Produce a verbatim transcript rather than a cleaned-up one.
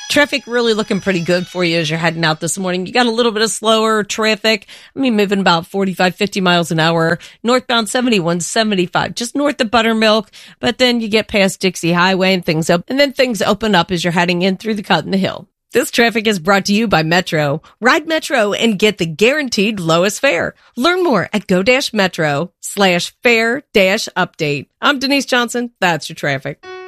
Traffic really looking pretty good for you as you're heading out this morning. You got a little bit of slower traffic. I mean, moving about forty-five, fifty miles an hour. Northbound seventy-one seventy-five, just north of Buttermilk. But then you get past Dixie Highway and things up, and then things open up as you're heading in through the Cut in the Hill. This traffic is brought to you by Metro. Ride Metro and get the guaranteed lowest fare. Learn more at go-metro slash fare dash update. I'm Denise Johnson. That's your traffic.